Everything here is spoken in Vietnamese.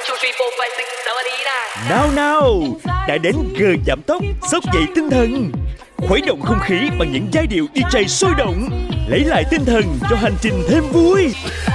Nào nào, đã đến giờ giảm tốc, xốc dậy tinh thần, khuấy động không khí bằng những giai điệu DJ sôi động, lấy lại tinh thần cho hành trình thêm vui.